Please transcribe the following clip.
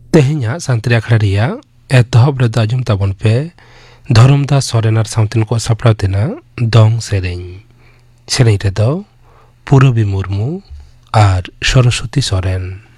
तेहेᱧा ᱥᱟᱱᱛᱟᱲᱤ ᱟᱠᱷᱲᱟ ᱨᱮᱭᱟᱜ ᱮᱛᱚᱦᱚᱵ ᱨᱮᱫᱚ ᱟᱸᱡᱚᱢ ᱛᱟᱵᱚᱱ ᱯᱮ ᱫᱷᱚᱨᱚᱢᱫᱟᱥ ᱥᱚᱨᱮᱱ ᱟᱨ ᱥᱟᱶᱛᱮᱱ ᱠᱚ ᱥᱟᱯᱲᱟᱣ ᱛᱮᱱᱟ ᱫᱚᱝ ᱥᱮᱨᱮᱧ ᱨᱮᱫᱚ ᱯᱩᱨᱚᱵᱤ ᱢᱩᱨᱢᱩ ᱟᱨ ᱥᱚᱨᱚᱥᱚᱛᱤ ᱥᱚᱨᱮᱱ।